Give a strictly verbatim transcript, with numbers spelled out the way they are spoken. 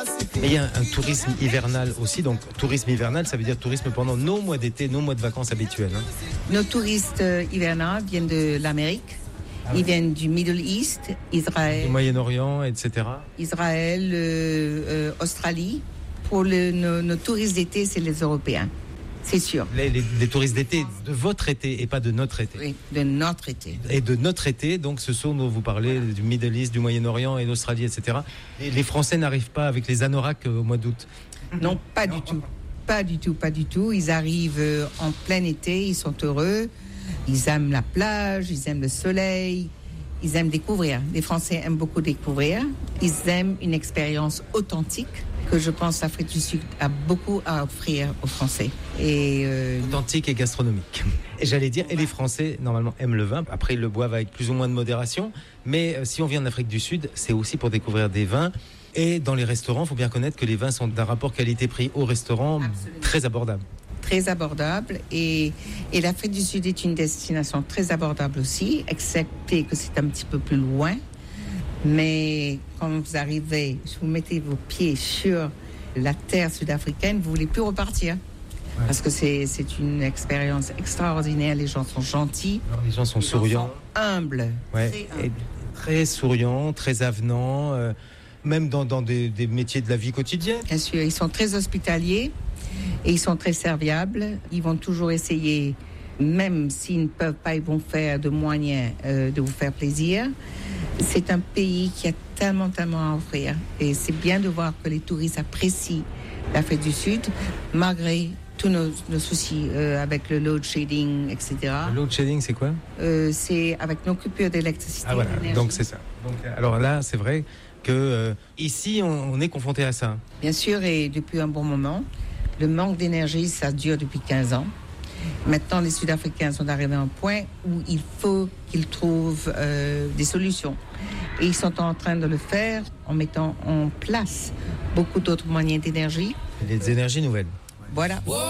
Mais il y a un, un tourisme hivernal aussi, donc tourisme hivernal, ça veut dire tourisme pendant nos mois d'été, nos mois de vacances habituels. Hein. Nos touristes hivernaux viennent de l'Amérique, ah, ils oui. viennent du Middle East, Israël, du Moyen-Orient, et cetera. Israël, euh, euh, Australie. Pour le, nos, nos touristes d'été, c'est les Européens, c'est sûr. Les, les, les touristes d'été, de votre été et pas de notre été. Oui, de notre été. Et de notre été, donc ce sont dont vous parlez, voilà. Du Middle East, du Moyen-Orient et d'Australie, et cetera. Et les Français n'arrivent pas avec les anoraks au mois d'août. Non, pas du tout. Pas du tout, pas du tout. Ils arrivent en plein été, ils sont heureux. Ils aiment la plage, ils aiment le soleil. Ils aiment découvrir. Les Français aiment beaucoup découvrir. Ils aiment une expérience authentique que je pense l'Afrique du Sud a beaucoup à offrir aux Français. Et euh... authentique et gastronomique. Et j'allais dire, et les Français, normalement, aiment le vin. Après, ils le boivent avec plus ou moins de modération. Mais euh, si on vient d'Afrique du Sud, c'est aussi pour découvrir des vins. Et dans les restaurants, il faut bien connaître que les vins sont d'un rapport qualité-prix au restaurant Absolument. Très abordable. Très abordable. Et, et l'Afrique du Sud est une destination très abordable aussi, excepté que c'est un petit peu plus loin. Mais quand vous arrivez, vous mettez vos pieds sur la terre sud-africaine, vous ne voulez plus repartir. Ouais. Parce que c'est, c'est une expérience extraordinaire. Les gens sont gentils. Alors, les gens sont les souriants. Gens sont humbles. Ouais. Très humbles. Et très souriants, très avenants, euh, même dans, dans des, des métiers de la vie quotidienne. Bien sûr, ils sont très hospitaliers et ils sont très serviables. Ils vont toujours essayer, même s'ils ne peuvent pas, ils vont faire de moyens euh, de vous faire plaisir. C'est un pays qui a tellement, tellement à offrir. Et c'est bien de voir que les touristes apprécient l'Afrique du Sud, malgré tous nos, nos soucis euh, avec le load shedding, et cetera. Le load shedding, c'est quoi euh, C'est avec nos coupures d'électricité. Ah voilà, donc c'est ça. Donc, alors là, c'est vrai que euh, ici, on, on est confronté à ça. Bien sûr, et depuis un bon moment. Le manque d'énergie, ça dure depuis quinze ans. Maintenant, les Sud-Africains sont arrivés à un point où il faut qu'ils trouvent euh, des solutions. Et ils sont en train de le faire en mettant en place beaucoup d'autres moyens d'énergie. Les énergies nouvelles. Voilà.